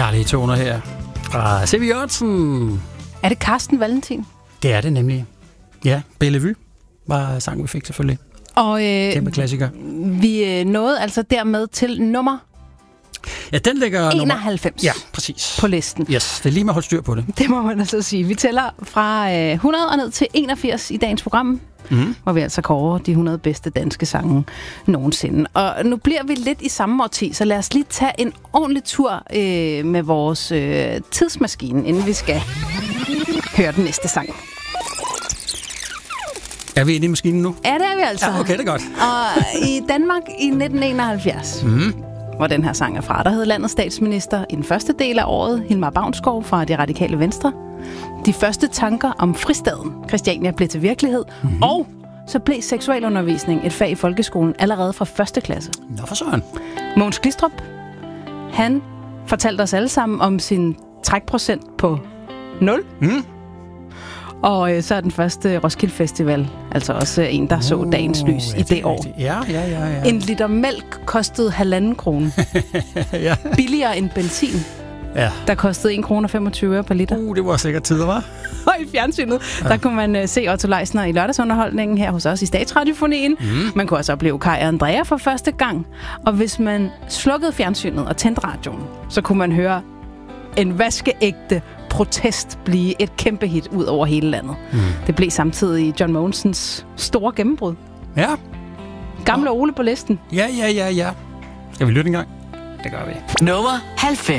Kærlige toner her fra C.V. Jørgensen. Er det Carsten Valentin? Det er det nemlig. Ja, Bellevue var sangen, vi fik selvfølgelig. Og kæmpe klassiker. Vi nåede altså dermed til nummer... Ja, den ligger 91 ja, præcis. På listen. Yes, det er lige med at holde styr på det. Det må man altså sige. Vi tæller fra 100 og ned til 81 i dagens program, hvor vi altså kårer de 100 bedste danske sange nogensinde. Og nu bliver vi lidt i samme årti, så lad os lige tage en ordentlig tur med vores tidsmaskine, inden vi skal høre den næste sang. Er vi inde i maskinen nu? Ja, det er vi altså. Ja, okay, det er godt. Og i Danmark i 1971... hvor den her sang er fra. Der hed landets statsminister i den første del af året, Hilmar Baunsgaard fra Det Radikale Venstre. De første tanker om fristaden Christiania blev til virkelighed, og så blev seksualundervisning et fag i folkeskolen allerede fra 1. klasse. Nå for søren. Mogens Glistrup, han fortalte os alle sammen om sin trækprocent på 0. Og så er den første Roskilde Festival altså også en, der så dagens lys i det år. Ja. En liter mælk kostede 1,5 kroner. Ja. Billigere end benzin, der kostede 1,25 kroner per liter. Det var sikkert tider, var. Og i fjernsynet, der kunne man se Otto Leisner i lørdagsunderholdningen her hos os i Statsradiofonien. Man kunne også opleve Kaj og Andrea for første gang. Og hvis man slukkede fjernsynet og tændte radioen, så kunne man høre en vaskeægte protest blive et kæmpe hit ud over hele landet. Det blev samtidig John Mogensens store gennembrud. Ja. Gamle Ole på listen. Ja. Skal vi lytte en gang? Det gør vi. Nummer 90.